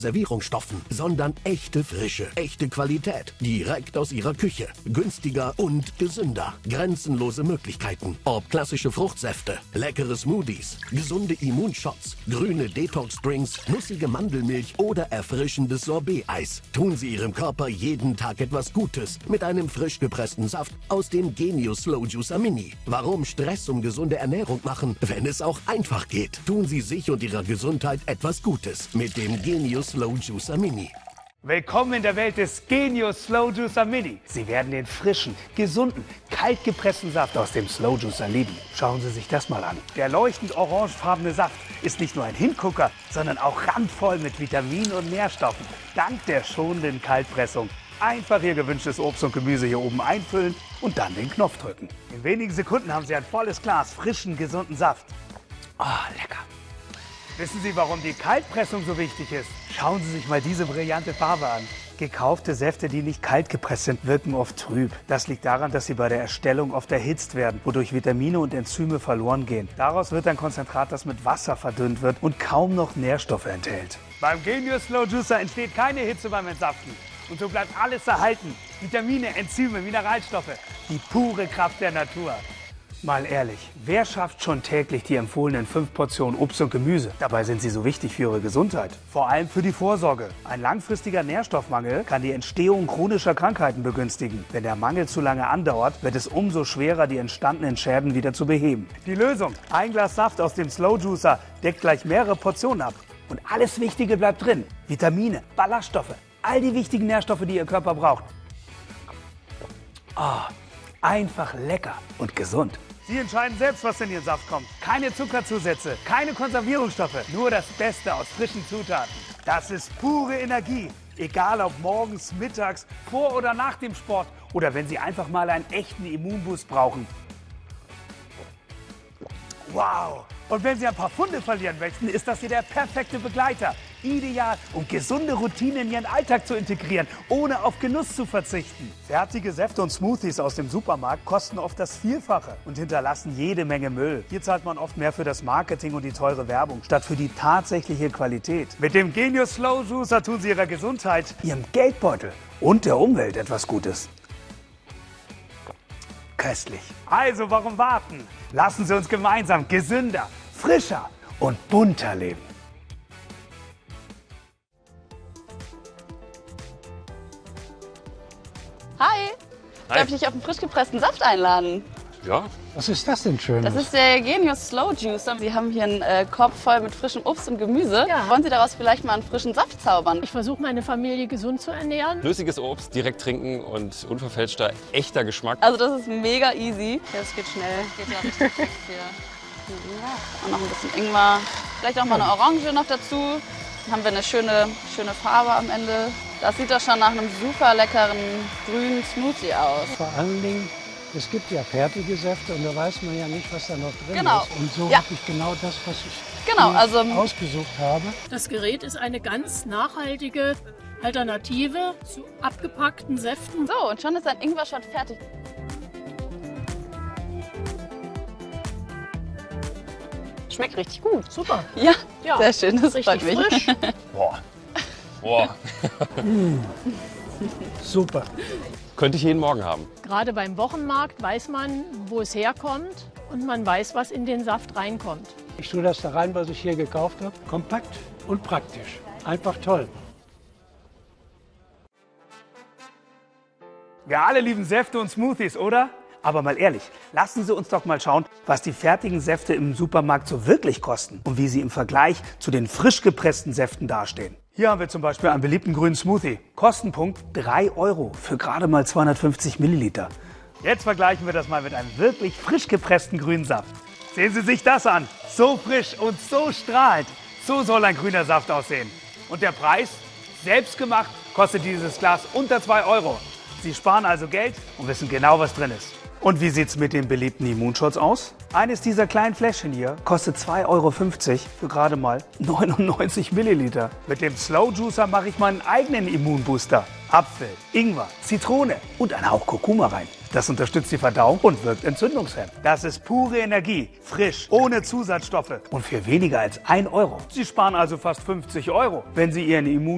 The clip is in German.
Servierungsstoffen, sondern echte Frische, echte Qualität, direkt aus ihrer Küche, günstiger und gesünder, grenzenlose Möglichkeiten, ob klassische Fruchtsäfte, leckere Smoothies, gesunde Immunshots, grüne Detox-Drinks, nussige Mandelmilch oder erfrischendes Sorbet-Eis. Tun Sie Ihrem Körper jeden Tag etwas Gutes mit einem frisch gepressten Saft aus dem Genius Slow Juicer Mini. Warum Stress um gesunde Ernährung machen, wenn es auch einfach geht? Tun Sie sich und Ihrer Gesundheit etwas Gutes mit dem Genius Slow Juicer Mini. Willkommen in der Welt des Genius Slow Juicer Mini. Sie werden den frischen, gesunden, kalt gepressten Saft aus dem Slow Juicer lieben. Schauen Sie sich das mal an. Der leuchtend orangefarbene Saft ist nicht nur ein Hingucker, sondern auch randvoll mit Vitaminen und Nährstoffen. Dank der schonenden Kaltpressung. Einfach Ihr gewünschtes Obst und Gemüse hier oben einfüllen und dann den Knopf drücken. In wenigen Sekunden haben Sie ein volles Glas frischen, gesunden Saft. Ah, lecker. Wissen Sie, warum die Kaltpressung so wichtig ist? Schauen Sie sich mal diese brillante Farbe an. Gekaufte Säfte, die nicht kalt gepresst sind, wirken oft trüb. Das liegt daran, dass sie bei der Erstellung oft erhitzt werden, wodurch Vitamine und Enzyme verloren gehen. Daraus wird ein Konzentrat, das mit Wasser verdünnt wird und kaum noch Nährstoffe enthält. Beim Genius Slow Juicer entsteht keine Hitze beim Entsaften. Und so bleibt alles erhalten. Vitamine, Enzyme, Mineralstoffe. Die pure Kraft der Natur. Mal ehrlich, wer schafft schon täglich die empfohlenen 5 Portionen Obst und Gemüse? Dabei sind sie so wichtig für Ihre Gesundheit. Vor allem für die Vorsorge. Ein langfristiger Nährstoffmangel kann die Entstehung chronischer Krankheiten begünstigen. Wenn der Mangel zu lange andauert, wird es umso schwerer, die entstandenen Schäden wieder zu beheben. Die Lösung: ein Glas Saft aus dem Slow Juicer deckt gleich mehrere Portionen ab. Und alles Wichtige bleibt drin. Vitamine, Ballaststoffe, all die wichtigen Nährstoffe, die Ihr Körper braucht. Einfach lecker und gesund. Sie entscheiden selbst, was in Ihren Saft kommt. Keine Zuckerzusätze, keine Konservierungsstoffe, nur das Beste aus frischen Zutaten. Das ist pure Energie. Egal ob morgens, mittags, vor oder nach dem Sport oder wenn Sie einfach mal einen echten Immunboost brauchen. Wow! Und wenn Sie ein paar Pfunde verlieren möchten, ist das hier der perfekte Begleiter. Ideal, um gesunde Routinen in Ihren Alltag zu integrieren, ohne auf Genuss zu verzichten. Fertige Säfte und Smoothies aus dem Supermarkt kosten oft das Vielfache und hinterlassen jede Menge Müll. Hier zahlt man oft mehr für das Marketing und die teure Werbung, statt für die tatsächliche Qualität. Mit dem Genius Slow Juicer tun Sie Ihrer Gesundheit, Ihrem Geldbeutel und der Umwelt etwas Gutes. Köstlich. Also warum warten? Lassen Sie uns gemeinsam gesünder, frischer und bunter leben. Hi, darf ich dich auf einen frisch gepressten Saft einladen? Ja. Was ist das denn Schönes? Das ist der Genius Slow Juicer. Sie haben hier einen Korb voll mit frischem Obst und Gemüse. Ja. Wollen Sie daraus vielleicht mal einen frischen Saft zaubern? Ich versuche, meine Familie gesund zu ernähren. Flüssiges Obst, direkt trinken und unverfälschter, echter Geschmack. Also das ist mega easy. Das geht schnell. Das geht ja richtig fix hier. Und noch ein bisschen Ingwer. Vielleicht auch mal eine Orange noch dazu. Dann haben wir eine schöne Farbe am Ende. Das sieht doch schon nach einem super leckeren grünen Smoothie aus. Vor allen Dingen, es gibt ja fertige Säfte und da weiß man ja nicht, was da noch drin ist. Und so habe ich genau das, was ich ausgesucht habe. Das Gerät ist eine ganz nachhaltige Alternative zu abgepackten Säften. So, und schon ist ein Ingwer-Shot fertig. Schmeckt richtig gut. Super. Ja, sehr schön, das richtig freut mich. Frisch. Boah. Super. Könnte ich jeden Morgen haben. Gerade beim Wochenmarkt weiß man, wo es herkommt und man weiß, was in den Saft reinkommt. Ich tue das da rein, was ich hier gekauft habe. Kompakt und praktisch. Einfach toll. Wir alle lieben Säfte und Smoothies, oder? Aber mal ehrlich, lassen Sie uns doch mal schauen, was die fertigen Säfte im Supermarkt so wirklich kosten und wie sie im Vergleich zu den frisch gepressten Säften dastehen. Hier haben wir zum Beispiel einen beliebten grünen Smoothie. Kostenpunkt 3 € für gerade mal 250 Milliliter. Jetzt vergleichen wir das mal mit einem wirklich frisch gepressten grünen Saft. Sehen Sie sich das an. So frisch und so strahlend. So soll ein grüner Saft aussehen. Und der Preis? Selbst gemacht kostet dieses Glas unter 2 €. Sie sparen also Geld und wissen genau, was drin ist. Und wie sieht's mit den beliebten Immunshots aus? Eines dieser kleinen Fläschchen hier kostet 2,50 € für gerade mal 99 Milliliter. Mit dem Slow Juicer mache ich meinen eigenen Immunbooster. Apfel, Ingwer, Zitrone und ein Hauch Kurkuma rein. Das unterstützt die Verdauung und wirkt entzündungshemmend. Das ist pure Energie, frisch, ohne Zusatzstoffe und für weniger als 1 €. Sie sparen also fast 50 €, wenn Sie Ihren